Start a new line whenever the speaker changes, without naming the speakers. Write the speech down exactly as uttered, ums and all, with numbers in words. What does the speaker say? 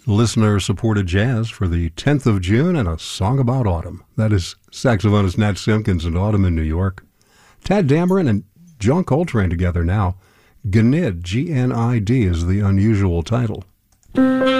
listener-supported jazz for the tenth of June and a song about autumn. That is saxophonist Nat Simpkins and Autumn in New York. Tad Dameron and John Coltrane together now. Gnid, G N I D, is the unusual title.